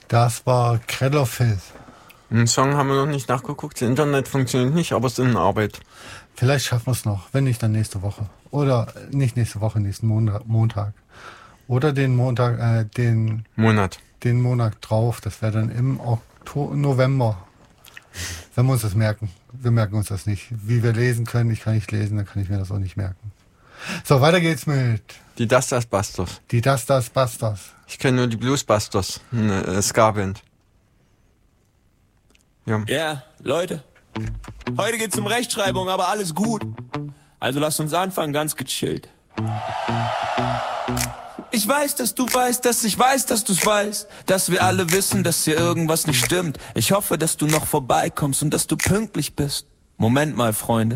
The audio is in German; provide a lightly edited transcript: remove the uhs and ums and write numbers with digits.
Das war Cradle of Filth. Den Song haben wir noch nicht nachgeguckt. Das Internet funktioniert nicht, aber es ist in Arbeit. Vielleicht schaffen wir es noch, wenn nicht, dann nächste Woche. Oder nicht nächste Woche, nächsten Montag. Oder den Montag, den Monat drauf. Das wäre dann im November. Wenn wir uns das merken. Wir merken uns das nicht. Wie wir lesen können, ich kann nicht lesen, dann kann ich mir das auch nicht merken. So, weiter geht's mit Die Dusters Busters. Die Dusters Busters. Ich kenne nur die Blues Busters, eine Ska-Band. Ja. Ja, Leute. Heute geht's um Rechtschreibung, aber alles gut. Also lasst uns anfangen, ganz gechillt. Ich weiß, dass du weißt, dass ich weiß, dass du's weißt. Dass wir alle wissen, dass hier irgendwas nicht stimmt. Ich hoffe, dass du noch vorbeikommst und dass du pünktlich bist. Moment mal, Freunde.